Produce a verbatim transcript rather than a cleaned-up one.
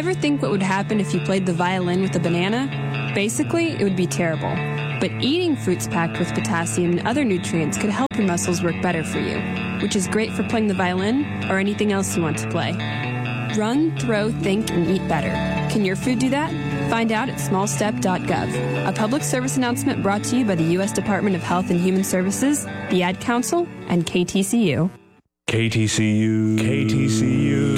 Ever think what would happen if you played the violin with a banana? Basically, it would be terrible. But eating fruits packed with potassium and other nutrients could help your muscles work better for you, which is great for playing the violin or anything else you want to play. Run, throw, think, and eat better. Can your food do that? Find out at small step dot gov. A public service announcement brought to you by the U S Department of Health and Human Services, the Ad Council, and K T C U. K T C U. K T C U.